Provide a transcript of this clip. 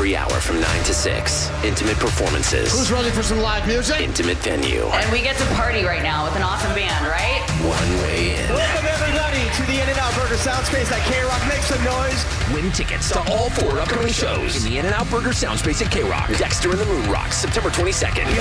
Every hour from 9 to 6. Intimate performances. Who's ready for some live music? Intimate venue. And we get to party right now with an awesome band, right? One way in. Welcome everybody to the In-N-Out Burger Soundspace at K-Rock. Make some noise. Win tickets to all 4 upcoming shows in the In-N-Out Burger Soundspace at K-Rock. Dexter and the Moon Rocks, September 22nd.